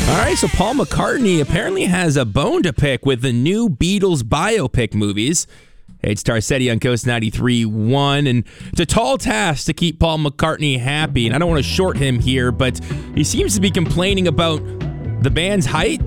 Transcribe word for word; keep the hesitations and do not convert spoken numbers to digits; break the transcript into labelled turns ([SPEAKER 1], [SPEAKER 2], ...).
[SPEAKER 1] All right, so Paul McCartney apparently has a bone to pick with the new Beatles biopic movies. Hey, it's Tarcetti on Coast ninety-three point one, and it's a tall task to keep Paul McCartney happy, and I don't want to short him here, but he seems to be complaining about the band's height